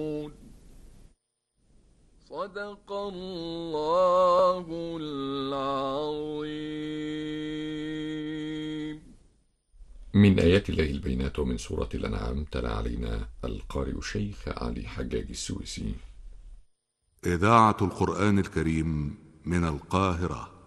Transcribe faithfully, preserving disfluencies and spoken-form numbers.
صدق الله العظيم. من آيات الله البينات ومن سورة الأنعام تلا علينا القارئ الشيخ علي حجاج السويسي. إذاعة القرآن الكريم من القاهرة.